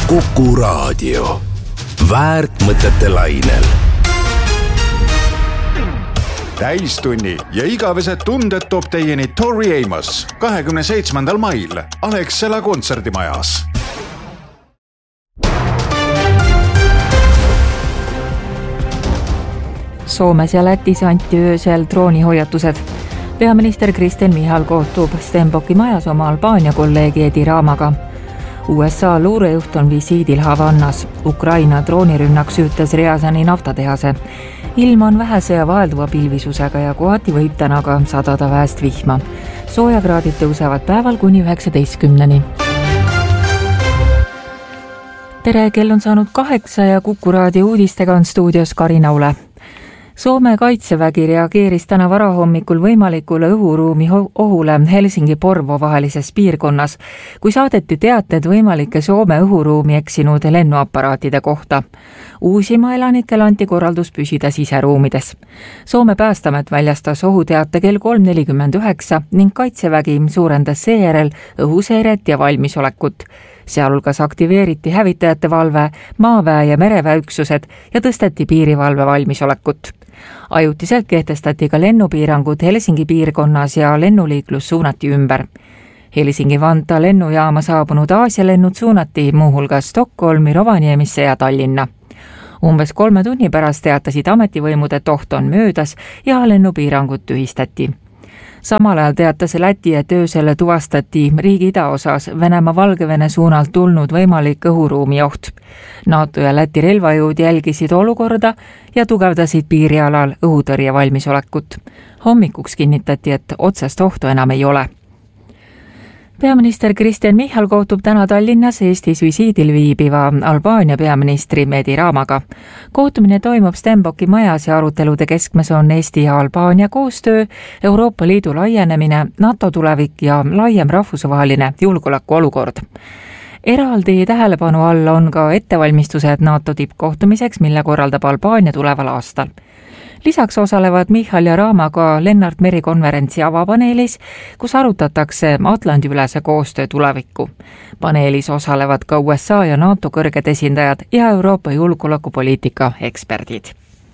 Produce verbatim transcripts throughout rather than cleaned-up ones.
Kuku Raadio. Väärt mõtete lainel. Täistunni ja igavesed tunded toob teieni Tori Amos kahekümne seitsmendal mail Alexela kontserdimajas. Soomes ja Lätis anti öösel droonihoiatused. Peaminister Kristen Michal kohtub Stenbocki majas oma Albaania kolleegi Edi Ramaga. U S A luurejuht on visiidil Havannas. Ukraina droonirünnak süütas Riazani naftatehase. Ilm on vähese ja vaelduva pilvisusega ja kohati võib täna ka sadada väest vihma. Soojakraadid tõusevad päeval kuni üheksateistkümneni. Tere, kell on saanud kaheksa ja Kuku Raadio uudistega on stuudios Karina Ule. Soome kaitsevägi reageeris täna varahommikul võimalikule õhuruumi ohule Helsingi-Porvo vahelises piirkonnas, kui saadeti teated võimalike Soome õhuruumi eksinud lennuaparaatide kohta. Uusima elanikel anti korraldus püsida siseruumides. Soome päästamet väljastas ohuteate kell kolm nelikümmend üheksa ning kaitsevägi suurendas seejärel õhuseiret ja valmisolekut. Sealhulgas aktiveeriti hävitajate valve, maaväe ja mereväe üksused ja tõsteti piirivalve valmisolekut. Ajutiselt kehtestati ka lennupiirangud Helsingi piirkonnas ja lennuliiklus suunati ümber. Helsingi-Vanta lennujaama saabunud Aasia lennud suunati muuhulgas Stockholmi, Rovaniemisse ja Tallinna. Umbes kolme tunni pärast teatasid ametivõimud, et oht on möödas ja lennupiirangud tühistati. Samal ajal teatas Läti, et öösel tuvastati riigi idaosas Venemaa Valgevene suunalt tulnud võimalik õhuruumi oht. NATO ja Läti relvajõud jälgisid olukorda ja tugevdasid piirialal õhutõrje valmisolekut. Hommikuks kinnitati, et otsest ohtu enam ei ole. Peaminister Kristen Michal kohtub täna Tallinnas Eestis visiidil viibiva Albaania peaministri Edi Ramaga. Kohtumine toimub Stenbocki majas ja arutelude keskmes on Eesti ja Albaania koostöö, Euroopa Liidu laienemine, NATO tulevik ja laiem rahvusvaheline julgeolekuolukord. Eraldi tähelepanu all on ka ettevalmistused NATO tippkohtumiseks, mille korraldab Albaania tuleval aastal. Lisaks osalevad Michal ja Rama ka Lennart Meri konverentsi avapaneelis, kus arutatakse Atlandi-ülese koostöö tulevikku. Paneelis osalevad ka U S A ja NATO kõrged esindajad ja Euroopa julgeolekupoliitika eksperdid.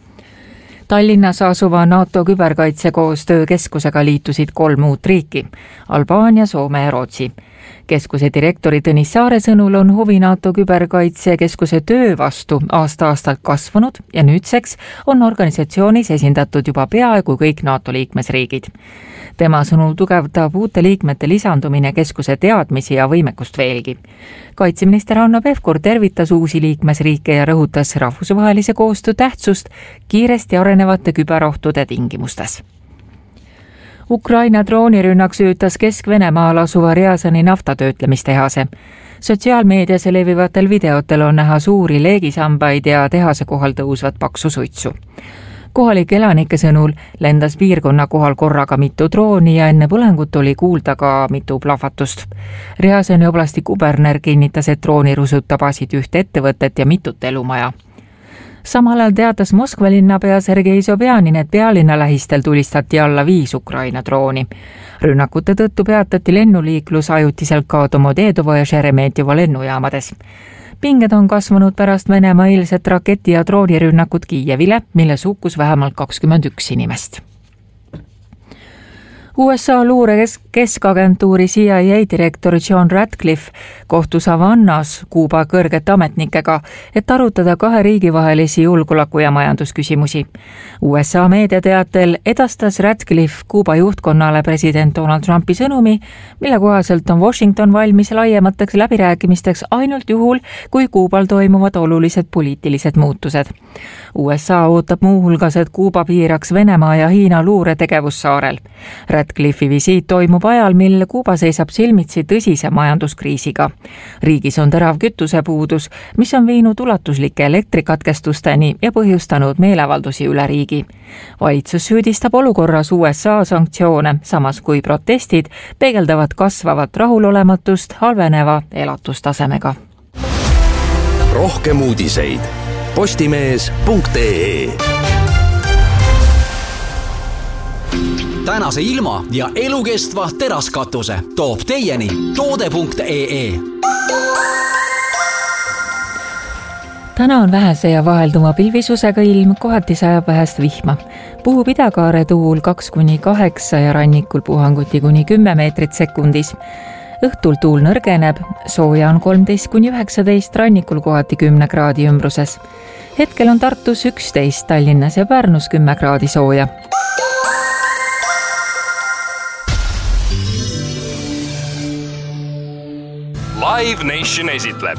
Tallinnas asuva NATO küberkaitsekoostöö keskusega liitusid kolm uut riiki, Albaania, Soome ja Rootsi. Keskuse direktori Tõnis Saare sõnul on huvi NATO küberkaitsekeskuse töö vastu aasta-aastalt kasvanud ja nüüdseks on organisatsioonis esindatud juba peaaegu kõik NATO liikmesriigid. Tema sõnul tugevdab uute liikmete lisandumine keskuse teadmisi ja võimekust veelgi. Kaitseminister Hanno Pevkur tervitas uusi liikmesriike ja rõhutas rahvusvahelise koostöö tähtsust kiiresti arenevate küberohtude tingimustes. Ukraina droonirünnak süütas Kesk-Venemaal asuva Riazani naftatöötlemistehase. Sotsiaalmeedias levivatel videotel on näha suuri leegisambaid ja tehase kohal tõusvat paksu suitsu. Kohalike elanike sõnul lendas piirkonna kohal korraga mitu drooni ja enne põlengut oli kuulda ka mitu plahvatust. Riazani oblasti kuberner kinnitas, et droonirusud tabasid ühte ettevõtet ja mitut elumaja. Samal ajal teatas Moskva linnapea Sergei Sobjanin, et pealinna lähistel tulistati alla viis Ukraina drooni. Rünnakute tõttu peatati lennuliiklus ajutiselt ka Domodedovo ja Šeremetjevo lennujaamades. Pinged on kasvanud pärast Venemaa eilset raketi- ja droonirünnakut Kiievile, milles hukkus vähemalt kakskümmend üks inimest. U S A luure keskagentuuri C I A direktor John Ratcliffe kohtus Havannas Kuuba kõrgete ametnikega, et arutada kahe riigi vahelisi julgeoleku- ja majandusküsimusi. U S A meediateatel edastas Ratcliffe Kuuba juhtkonnale president Donald Trumpi sõnumi, mille kohaselt on Washington valmis laiemateks läbirääkimisteks ainult juhul, kui Kuubal toimuvad olulised poliitilised muutused. U S A ootab muuhulgas, et Kuuba piiraks Venemaa ja Hiina luure tegevussaarel. Ratcliffe'i visiit toimub ajal, mil Kuuba seisab silmitsi tõsise majanduskriisiga. Riigis on terav kütusepuudus, mis on viinud ulatuslike elektrikatkestusteni ja põhjustanud meeleavaldusi üle riigi. Valitsus süüdistab olukorras U S A sanktsioone, samas kui protestid peegeldavad kasvavat rahulolematust halveneva elatustasemega. Rohkem uudiseid postimees punkt ee. Tänase ilma ja elukestva teraskatuse toob teieni toode punkt ee. täna on vähese ja vahelduma pilvisusega ilm, kohati sajab vähest vihma. Puhub idakaare tuul kaks kuni kaheksa ja rannikul puhanguti kuni kümme meetrit sekundis. Õhtul tuul nõrgeneb, sooja on kolmteist kuni üheksateist, rannikul kohati kümne kraadi ümbruses. Hetkel on Tartus üksteist, Tallinnas ja Pärnus kümme kraadi sooja. Live Nation esitleb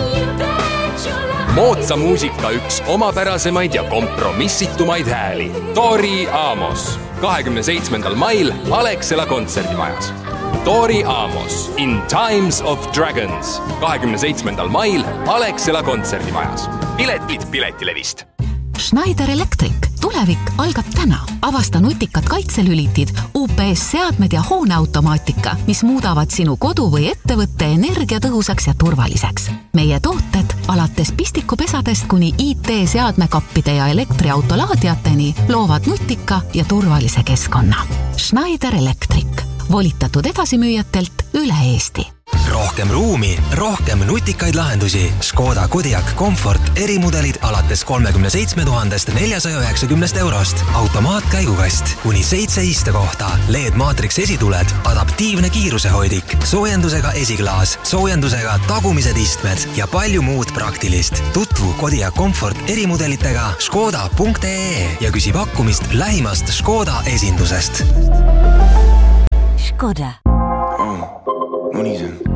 moodsa muusika üks omapärasemaid ja kompromissitumaid hääli. Tori Amos kahekümne seitsmendal mail Alexela kontserdimajas. Tori Amos in Times of Dragons kahekümne seitsmendal mail Alexela kontserdimajas. Piletid Piletilevist. Schneider Electric. Tulevik algab täna. Avasta nutikad kaitselülitid, U P S-seadmed ja hooneautomaatika, mis muudavad sinu kodu või ettevõtte energiatõhusaks ja turvaliseks. Meie tooted alates pistikupesadest kuni I T-seadmekappide ja elektriautolaadiateni loovad nutika ja turvalise keskkonna. Schneider Electric. Volitatud edasimüüjatelt üle Eesti. Rohkem ruumi, rohkem nutikaid lahendusi. Škoda Kodiaq Comfort erimudelid alates kolmekümne seitsme tuhandest neljasaja üheksakümnest eurost. Automaatkäigukast, kuni seitse istekohta, L E D-maatriks esituled, adaptiivne kiirusehoidik, soojendusega esiklaas, soojendusega tagumised istmed ja palju muud praktilist. Tutvu Kodiaq Comfort erimudelitega škoda punkt ee ja küsi pakkumist lähimast Škoda esindusest. Škoda. Oh, Money's in.